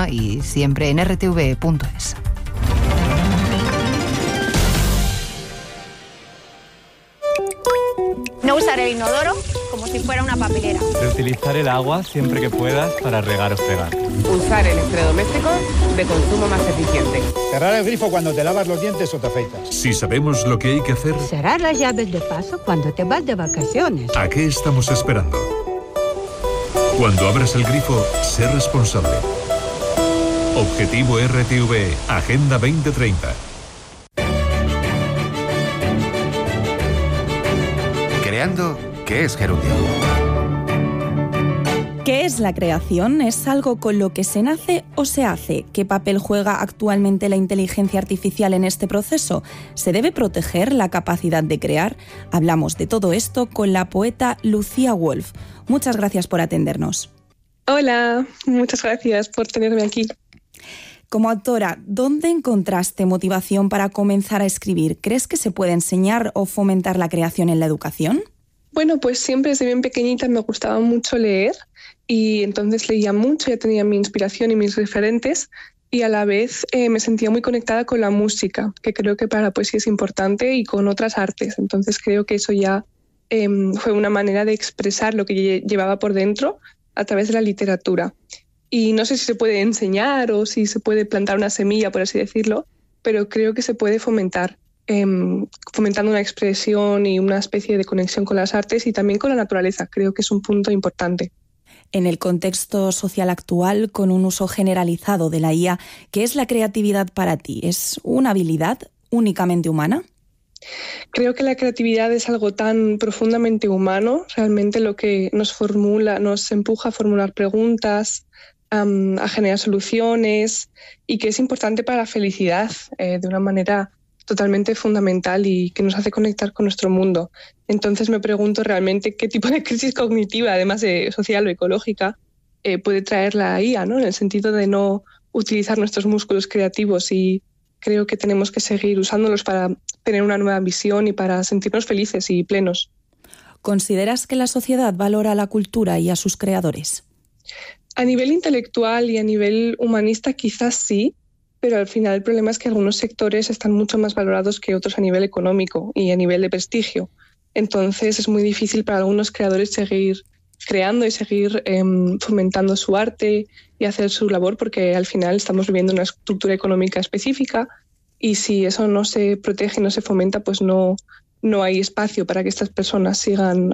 programa y siempre en rtve.es. No usar el inodoro como si fuera una papelera. Reutilizar el agua siempre que puedas para regar o fregar. Usar electrodomésticos de consumo más eficiente. Cerrar el grifo cuando te lavas los dientes o te afeitas. Si sabemos lo que hay que hacer... Cerrar las llaves de paso cuando te vas de vacaciones. ¿A qué estamos esperando? Cuando abras el grifo, sé responsable. Objetivo RTVE, Agenda 2030. Creando, ¿qué es gerundio? ¿Qué es la creación? ¿Es algo con lo que se nace o se hace? ¿Qué papel juega actualmente la inteligencia artificial en este proceso? ¿Se debe proteger la capacidad de crear? Hablamos de todo esto con la poeta Lucía Wolf. Muchas gracias por atendernos. Hola, muchas gracias por tenerme aquí. Como autora, ¿dónde encontraste motivación para comenzar a escribir? ¿Crees que se puede enseñar o fomentar la creación en la educación? Bueno, pues siempre desde bien pequeñita me gustaba mucho leer y entonces leía mucho, ya tenía mi inspiración y mis referentes y a la vez me sentía muy conectada con la música, que creo que para la poesía es importante, y con otras artes. Entonces creo que eso ya fue una manera de expresar lo que llevaba por dentro a través de la literatura. Y no sé si se puede enseñar o si se puede plantar una semilla, por así decirlo, pero creo que se puede fomentar, fomentando una expresión y una especie de conexión con las artes y también con la naturaleza. Creo que es un punto importante. En el contexto social actual, con un uso generalizado de la IA, ¿qué es la creatividad para ti? ¿Es una habilidad únicamente humana? Creo que la creatividad es algo tan profundamente humano, realmente lo que nos empuja a formular preguntas, a generar soluciones, y que es importante para la felicidad de una manera totalmente fundamental y que nos hace conectar con nuestro mundo. Entonces me pregunto realmente qué tipo de crisis cognitiva, además de social o ecológica, puede traer la IA, ¿no? En el sentido de no utilizar nuestros músculos creativos, y creo que tenemos que seguir usándolos para tener una nueva visión y para sentirnos felices y plenos. ¿Consideras que la sociedad valora la cultura y a sus creadores? A nivel intelectual y a nivel humanista quizás sí, pero al final el problema es que algunos sectores están mucho más valorados que otros a nivel económico y a nivel de prestigio. Entonces es muy difícil para algunos creadores seguir creando y seguir fomentando su arte y hacer su labor, porque al final estamos viviendo una estructura económica específica, y si eso no se protege, no se fomenta, pues no hay espacio para que estas personas sigan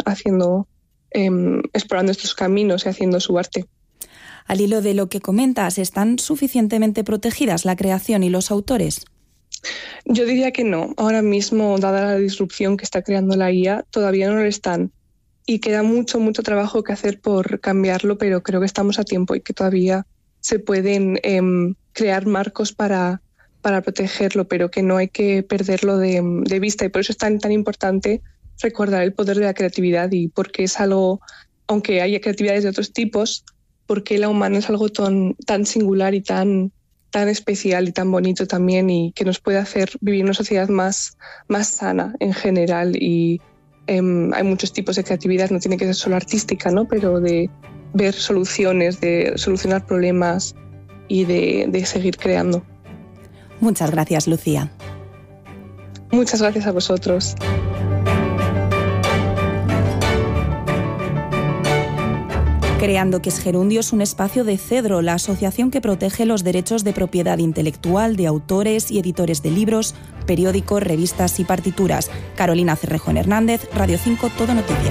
explorando estos caminos y haciendo su arte. Al hilo de lo que comentas, ¿están suficientemente protegidas la creación y los autores? Yo diría que no. Ahora mismo, dada la disrupción que está creando la IA, todavía no lo están. Y queda mucho trabajo que hacer por cambiarlo, pero creo que estamos a tiempo y que todavía se pueden crear marcos para protegerlo, pero que no hay que perderlo de vista. Y por eso es tan importante recordar el poder de la creatividad, y porque es algo, aunque haya creatividades de otros tipos, porque la humana es algo tan singular y tan especial y tan bonito también, y que nos puede hacer vivir una sociedad más sana en general. Y hay muchos tipos de creatividad, no tiene que ser solo artística, ¿no? Pero de ver soluciones, de solucionar problemas y de seguir creando. Muchas gracias, Lucía. Muchas gracias a vosotros. Creando, que es gerundio, es un espacio de Cedro, la asociación que protege los derechos de propiedad intelectual de autores y editores de libros, periódicos, revistas y partituras. Carolina Cerrejón Hernández, Radio 5, Todo Noticias.